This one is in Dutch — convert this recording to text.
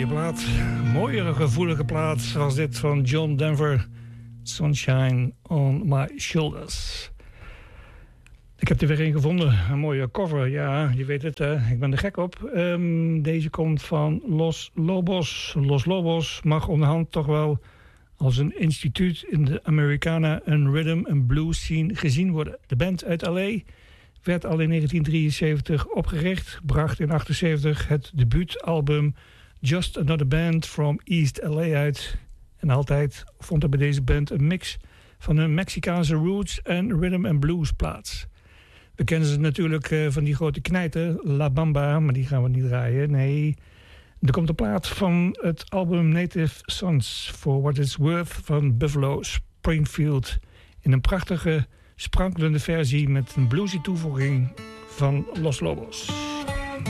mooie plaat. Mooiere gevoelige plaat was dit van John Denver. Sunshine on my shoulders. Ik heb er weer een gevonden. Een mooie cover. Ja, je weet het. Ik ben er gek op. Deze komt van Los Lobos. Los Lobos mag onderhand toch wel als een instituut in de Americana en rhythm and blues scene gezien worden. De band uit LA werd al in 1973 opgericht. Bracht in 1978 het debuutalbum Just Another Band from East LA uit. En altijd vond er bij deze band een mix van hun Mexicaanse roots en rhythm and blues plaats. We kennen ze natuurlijk van die grote knijter, La Bamba, maar die gaan we niet draaien. Nee, er komt een plaat van het album Native Sons for What It's Worth van Buffalo Springfield. In een prachtige, sprankelende versie met een bluesy toevoeging van Los Lobos.